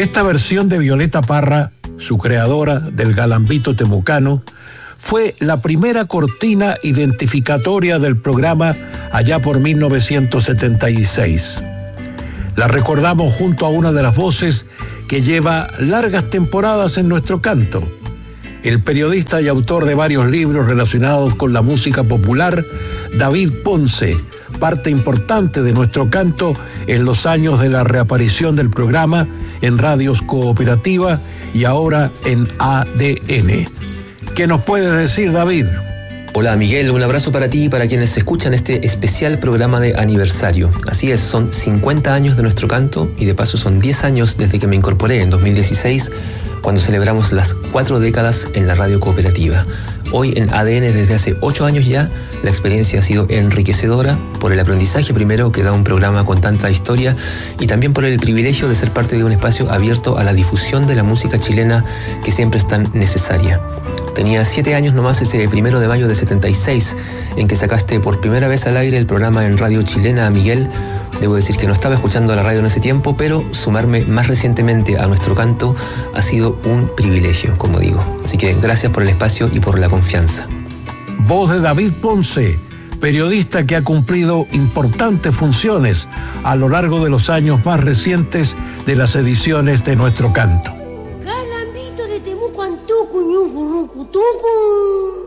Esta versión de Violeta Parra, su creadora del galambito temucano, fue la primera cortina identificatoria del programa allá por 1976. La recordamos junto a una de las voces que lleva largas temporadas en nuestro canto, el periodista y autor de varios libros relacionados con la música popular, David Ponce, parte importante de nuestro canto en los años de la reaparición del programa en Radios Cooperativa y ahora en ADN. ¿Qué nos puedes decir, David? Hola Miguel, un abrazo para ti y para quienes escuchan este especial programa de aniversario. Así es, son 50 años de nuestro canto y de paso son 10 años desde que me incorporé en 2016, cuando celebramos las 4 décadas en la radio cooperativa. Hoy en ADN, desde hace 8 años ya, la experiencia ha sido enriquecedora por el aprendizaje primero que da un programa con tanta historia y también por el privilegio de ser parte de un espacio abierto a la difusión de la música chilena que siempre es tan necesaria. Tenía 7 años nomás ese 1 de mayo de 76, en que sacaste por primera vez al aire el programa en Radio Chilena, Miguel. Debo decir que no estaba escuchando la radio en ese tiempo, pero sumarme más recientemente a nuestro canto ha sido un privilegio, como digo. Así que gracias por el espacio y por la confianza. Voz de David Ponce, periodista que ha cumplido importantes funciones a lo largo de los años más recientes de las ediciones de nuestro canto. Galambito de Temuco, Antuco, Ñucu, Rucu, Tucu.